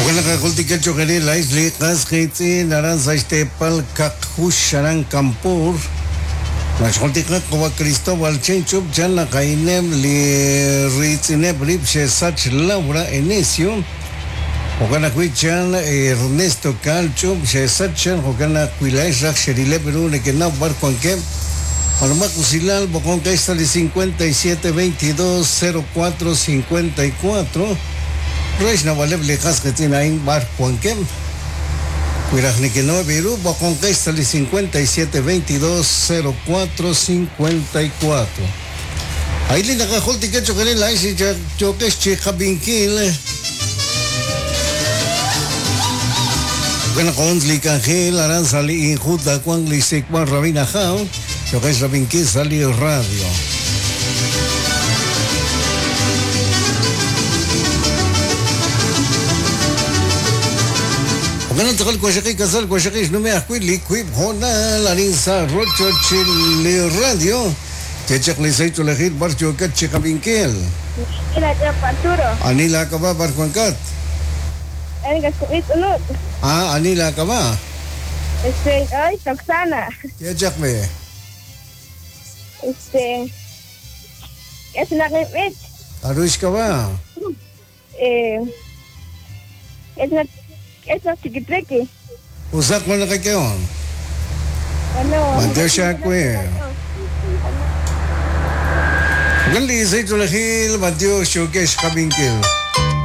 Okanakakultikal chokari laisli kaskitsi naranza istepal kakhusharan kampur. Nacholtika kowa Cristóbal Chenchup chan kainem li ritzinep ripshe sach Laura Enesio. Okanakuichan Ernesto Calchup she sachan okanakuilais raksherile Perú nekena barconque. Palmacusilal Bocón Caistali 57 22 04 54. Reisna Valeb Lejas que tiene ahí bar Juanquem. Cuirajniqueno Perú, Bocón Caistali 57 22 04 54. Ahí le naga holti que choquere la isi choques cheja binquil. Bueno, con Licancel, Aranzali, Injuta, Juan Lisekwan, Rabina Jao, choques Rabinquil, salió radio. Bueno, te calco que casal con que no me acuili quip hona la rinsa rocho chile radio. Te chakle sai to la hit barcho kat chika binkel. Ila ya Arturo. Anila ka ba bar kwankat? Anila ka ba? Ay, Roxana. Te chakme. Es la que Arush ka ba? es la chiquitreque. Usak mo na kayon. Ano? Manteo siya kwe. Gali sai to la hit manteo showcase ka binkel.